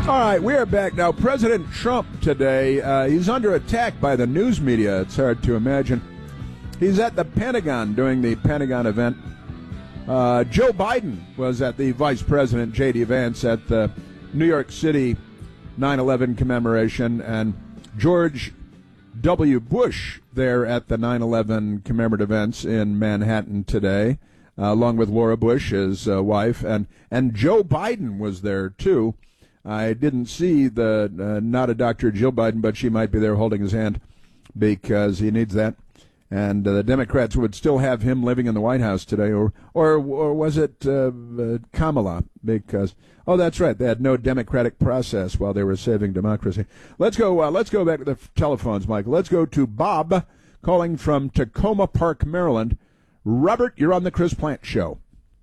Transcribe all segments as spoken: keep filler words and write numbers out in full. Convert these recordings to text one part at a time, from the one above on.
All right, we are back now. President Trump today, uh, he's under attack by the news media. It's hard to imagine. He's at the Pentagon doing the Pentagon event. Uh, Joe Biden was at the Vice President, J D. Vance, at the New York City nine eleven commemoration, and George W. Bush there at the nine eleven commemorative events in Manhattan today, uh, along with Laura Bush, his uh, wife, and, and Joe Biden was there, too. I didn't see the, uh, not a Doctor Jill Biden, but she might be there holding his hand because he needs that. And uh, the Democrats would still have him living in the White House today, or or, or was it uh, uh, Kamala? Because, oh, that's right, they had no democratic process while they were saving democracy. Let's go, uh, let's go back to the telephones, Michael. Let's go to Bob calling from Tacoma Park, Maryland. Robert, you're on the Chris Plante Show.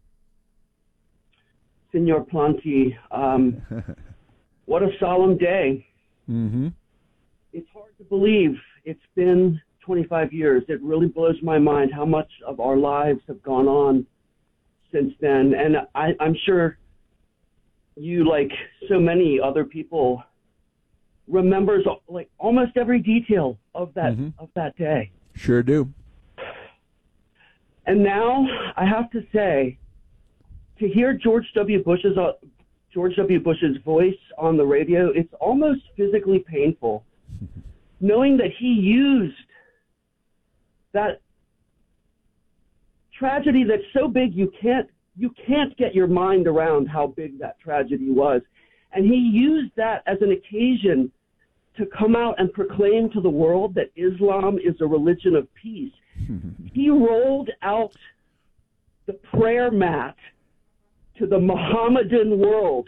Senor Plante, um, what a solemn day. Mm-hmm. It's hard to believe it's been twenty-five years. It really blows my mind how much of our lives have gone on since then. And I, I'm sure you, like so many other people, remembers like almost every detail of that mm-hmm. of that day. Sure do. And now I have to say, to hear George W. Bush's uh, George W. Bush's voice on the radio, it's almost physically painful, knowing that he used that tragedy that's so big you can't you can't get your mind around how big that tragedy was, and he used that as an occasion to come out and proclaim to the world that Islam is a religion of peace. He rolled out the prayer mat to the Mohammedan world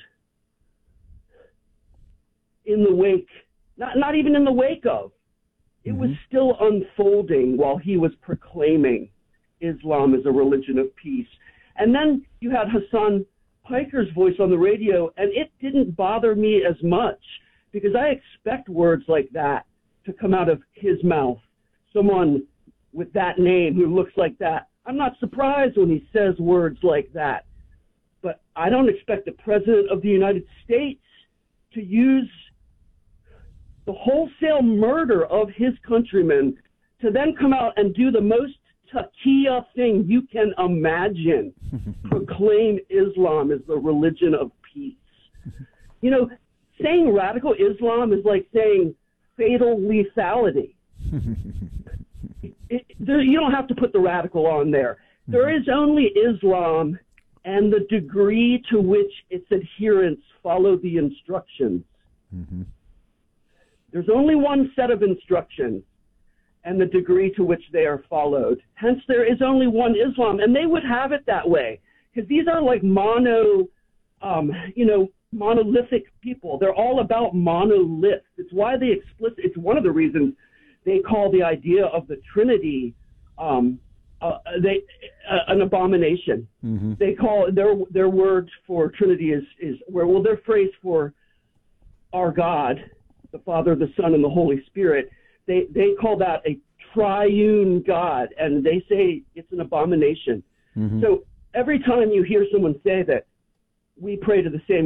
in the wake, not not even in the wake of. It mm-hmm. was still unfolding while he was proclaiming Islam as a religion of peace. And then you had Hassan Piker's voice on the radio, and it didn't bother me as much because I expect words like that to come out of his mouth. Someone with that name who looks like that. I'm not surprised when he says words like that. But I don't expect the President of the United States to use the wholesale murder of his countrymen to then come out and do the most taqiyya thing you can imagine, proclaim Islam as the religion of peace. You know, saying radical Islam is like saying fatal lethality. it, it, there, you don't have to put the radical on there. There is only Islam and the degree to which its adherents follow the instructions. Mm-hmm. There's only one set of instructions and the degree to which they are followed. Hence, there is only one Islam, and they would have it that way because these are like mono, um, you know, monolithic people. They're all about monoliths. It's why they explicit. It's one of the reasons they call the idea of the Trinity um, uh, they uh, an abomination. Mm-hmm. They call their their word for Trinity is is where well their phrase for our God, the Father, the Son, and the Holy Spirit, they, they call that a triune God, and they say it's an abomination. Mm-hmm. So every time you hear someone say that we pray to the same